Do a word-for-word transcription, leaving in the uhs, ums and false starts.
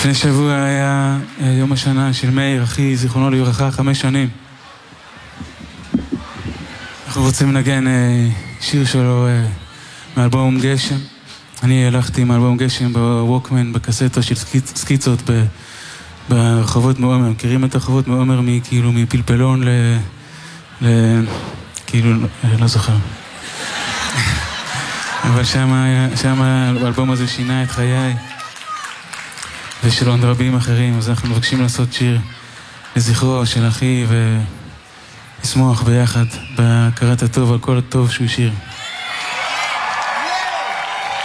לפני שבוע היה יום השנה של מאיר, אחי, זיכרונו לברכה, חמש שנים. אנחנו רוצים לנגן שיר שלו מאלבום גשם. אני הלכתי עם אלבום גשם בווקמן, בקסטה של סקיצות ברחובות מעומר. מכירים את הרחובות מעומר כאילו מפלפלון ל... ל... כאילו, לא זוכר. אבל שם האלבום הזה שינה את חיי. ושל עוד רבים אחרים, אז אנחנו מבקשים לעשות שיר לזכרו של אחי ולשמוח ביחד בהכרת הטוב על כל הטוב שהוא שיר.